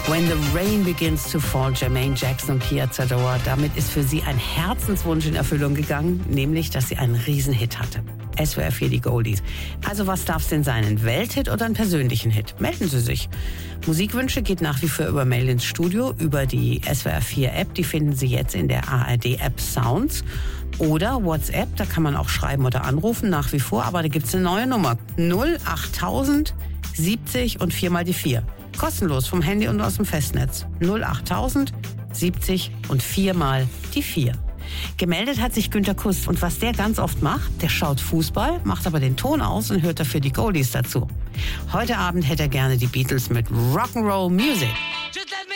When the Rain Begins to Fall, Jermaine Jackson und Pia Zadora. Damit ist für sie ein Herzenswunsch in Erfüllung gegangen, nämlich, dass sie einen Riesenhit hatte. SWR 4 die Goldies. Also was darf es denn sein, ein Welthit oder einen persönlichen Hit? Melden Sie sich. Musikwünsche geht nach wie vor über Mail ins Studio, über die SWR 4 App, die finden Sie jetzt in der ARD App Sounds. Oder WhatsApp, da kann man auch schreiben oder anrufen, nach wie vor, aber da gibt es eine neue Nummer. 08000 70 und 4 mal die 4. Kostenlos vom Handy und aus dem Festnetz. 08000 70 und 4 mal die 4. Gemeldet hat sich Günter Kuss und was der ganz oft macht, der schaut Fußball, macht aber den Ton aus und hört dafür die Goldies dazu. Heute Abend hätte er gerne die Beatles mit Rock'n'Roll Music.